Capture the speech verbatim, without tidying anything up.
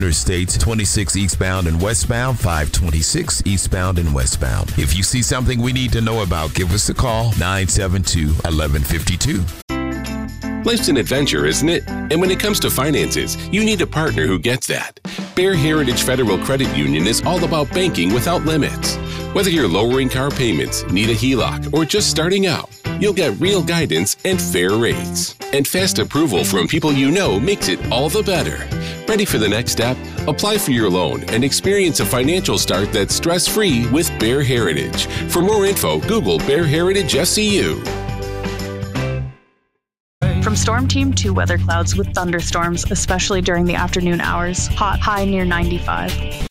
Interstate twenty-six eastbound and westbound, five twenty-six eastbound and westbound. If you see something we need to know about, give us a call, nine seven two, one one five two. Life's an adventure, isn't it? And when it comes to finances, you need a partner who gets that. Bear Heritage Federal Credit Union is all about banking without limits. Whether you're lowering car payments, need a H E L O C, or just starting out, you'll get real guidance and fair rates. And fast approval from people you know makes it all the better. Ready for the next step? Apply for your loan and experience a financial start that's stress-free with Bear Heritage. For more info, Google Bear Heritage S C U. From storm team to weather clouds with thunderstorms, especially during the afternoon hours. Hot, high near ninety-five.